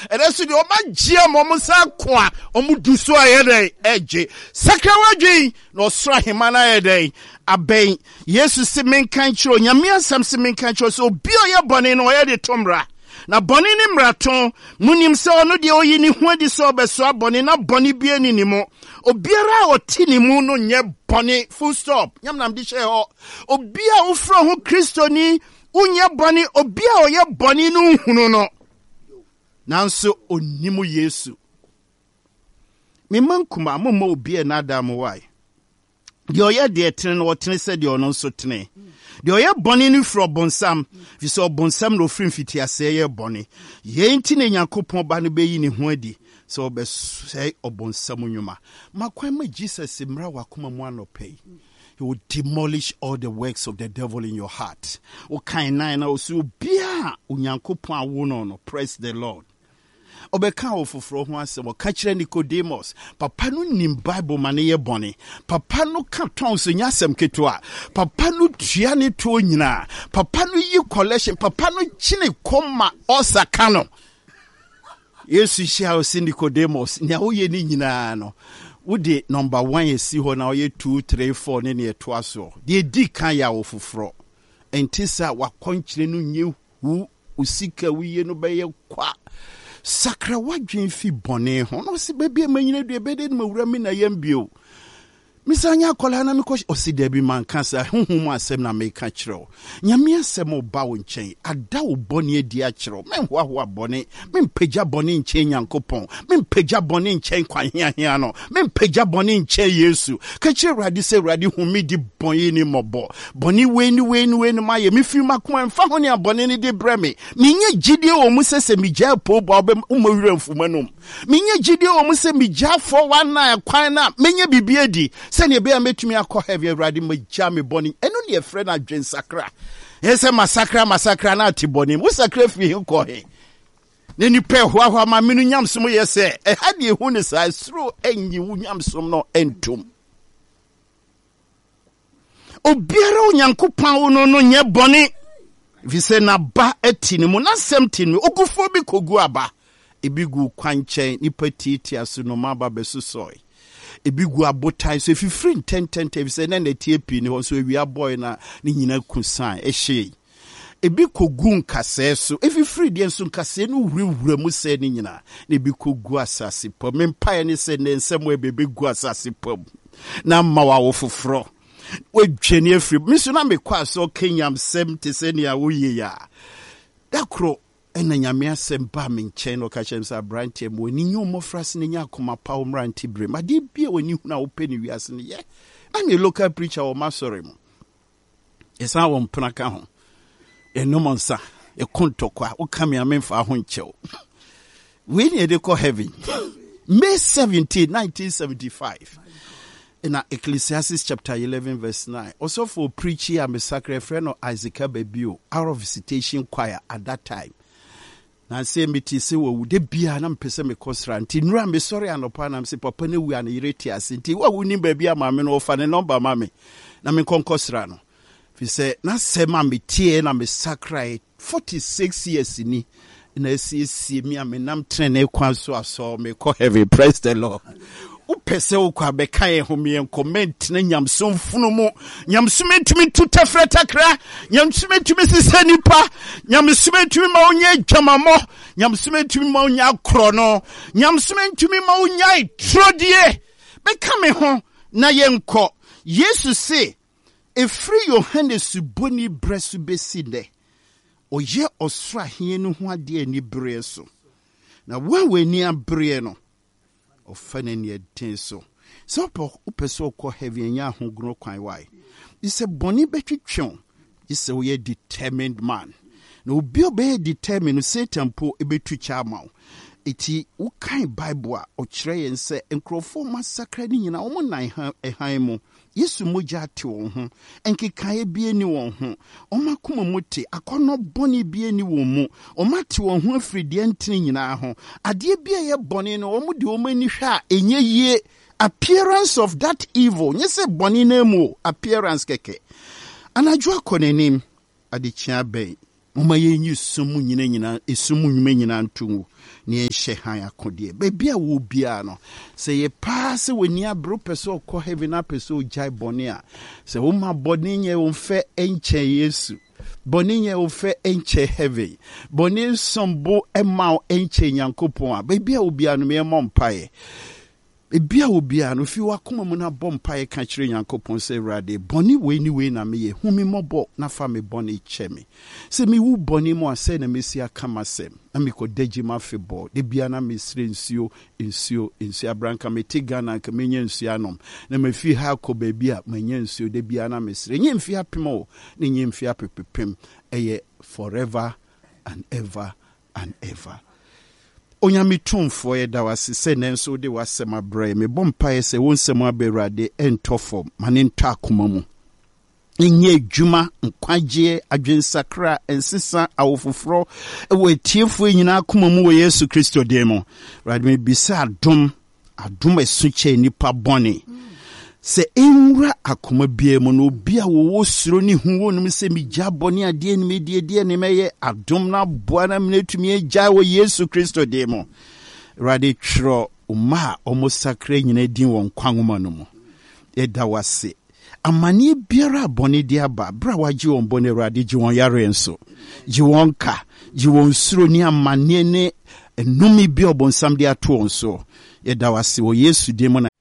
And that's the Oma Jam Omusa Kwa, Omuduso Ede, Edge, Sakrawaji, no Strahimana Ede, Abe, yes, Simen Kancho, Yamia Sam Simen Kancho, so Bioya Bonnie no Ede Tomra. Na Bonnie Nimraton, Munim saw no the Oyini when the sober saw Bonnie, not Bonnie Bieni Nimo, Obiara or Tini Muno, nye Bonnie, full stop, Yamnam Dishe, Obia Ufra who Christoni. Unya boni obia oye boni no hunu no nanso onimu Yesu me mankuma momma obia na adam why de oye de tene no tene se de ono so tene de oye boni ni fro bonsam fi so bonsam no frim fiti ase ye boni ye nti ne Yakobon ba no beyi ne ho adi so be say obonsam nyuma makwan ma Jesus mra wakoma mu anopei. He will demolish all the works of the devil in your heart. Praise the Lord. Obeka ofofro ho asem o ka kire Nicodemus papa no nim Bible mane ye bone papa no ka ton so nyasem ketua papa no tua ne to nyina papa no yi collection papa no chine koma osaka no Yesu shia o Nicodemus nya wo ye ni nyina no Would number 1 you see ho na ye 2 3 4 ne ne to aso de di kan ya ofofro entisa wa konkyire no nye hu usika wiye no be ye kwa sakra wadwen fi bone ho no se bebie manyine du ebede no mawura mi na yambio misanya kola na mikosh osidebi mankasa honhom asem na meka kiro nyame asem oba wo nchen ada wo bone adi a kiro menhoahoa bone mempagya bone nchen Nyankopon mempagya bone nchen kwanhiahia no mempagya bone nchen Yesu ka kire radi se radi humi di bone ni mobo bone weni maye mifi makoma mfa ho ne abone ni de breme menye gidie wo mu sese migya po bo obem umawura mfumanom menye gidie wo mu se migya 419 kwan na menye bibie di Send be a metumi akọ heavy radi magya me boni eno ne ye frɛ na dwen sakra yese masakra na ati boni mu sakra fi ko he ne ni pe hoahoa ma menu nyamsom yese e ha de hu ne sa sro enyi wu nyamsom no entum obiara Onyankopɔn no no nye boni vi se na ba ati ne mu na sem ti ne ogufo bi kogu aba ebigu kwanchen ni patiti aso no maba besusoi Ebigu abotai so if you free 10 say na na tie pi ni ho so ewia boy na ni nyina kusan ehye ebi kogu nkase so if you free de so nkase no wura mu se ni nyina na ebi kogu asase pom mpa ne se ne nsem ebebe gu asase pom na ma wa wo foforo we dwene afri miso na mekwa so kenyam sem te se ne a wo ye ya dakro ena nyame asem ba me nchen no ka chem sa branch em woni nyu mofrase ne nya akoma pa o mranti bre ma de bia woni hu na wo peni wiase ne ye I'm a local preacher o masore mo esa wo mpna ka ho enomonsa e kontokwa wo kam ya memfa ho nchew we ne de ko heaven May 17 1975 in Ecclesiastes chapter 11 verse 9 also for preaching I'm a sacred friend of Isaac Babio out of visitation choir at that time. Na say meti se wo de bia na mpese me kosra nti nura me sorry anopa na mse papa ne wu ana ireti ase nti wa wuni ba bia ma me no fa ne number ma me na me konkosra no fi se na se ma me tie na me sakrai 46 years ni na esi mi amenam trene kwan so aso me ko heavy praise the Lord. Upese ukwa bekaye humien comment na nyamsom funumu nyamsume tumi tutafreta kra nyamsume tumi sisanipa nyamsume tumi ma onye jamamo nyamsume tumi ma onya krono nyamsume tumi ma onya itrodie bekame ho na yenko Yesu se free your hand suboni bresu besinde oye osra hienu ho ade ani bre so na wa ni abre no ofane ne den so upeso ko heavy nya ho gro kwan why is a boni betwetwon is a we determined man na obi obey determined Satan po ebetwicha amaw eti wo kan Bible a o kire yen se enkrofo masakra ni nyina wo nan han mu Yesu moja ate won ho enkekae bie ni won ho omakoma muti akono boni bie ni won mu omate won ho afridi ntene nyina ho ade bie ye boni no omudi omani hwa enye yie appearance of that evil nyese boni na mu appearance keke anadwo akonenim ade chia ben Mama yenyu sumu nyina esumu nyume nyina ntu ne ehye han akode bebia wo bia no se ye pass weni abro peso ko heaven apeso jai boni a se wo ma boni nye wo fe enche Yesu boni nye wo fe enche heaven boni sombo ema enche Nyankopon a bebia wo bia no me mompae ebia obia no fi wakoma mu na bompae ka kire Nyankopon se Awurade boni we na me ye humi mobo na fa me boni cheme se mi wu boni mo ase na mesi aka masem na me ko dagi ma febo de bia na me sire nsuo abranka me tigana ka menye nsuo anom na me fi ha ko ba bia menye nsuo de bia na me sire nye mfi apemo ne nye mfi apepepem eye forever and ever and ever. Onyame tumfo ye da wase se nenso de wasema bra me bompae se wonsem aberade entofo mane ntwa akoma mu enye adwuma nkwagie adwensakra ensesa awofofro ewo etiefo nyina akoma mu wo Yesu Kristo demo rade me bisa adom esuche nipa bone se enwura akoma bie mu no bia wo suro ni hu wonum se mi gya bone ade ni medie ne meye adom na boa na menetumi agya wo Yesu Kristo demo rade tro uma omosakra nyina din won kwanwoma no mu eda wase amani biara bone dia ba bra waji won bone rade ji won yare enso ji won ka ji won suro ni amane ne enumi bi obonsam dia to onso eda wase wo Yesu demo na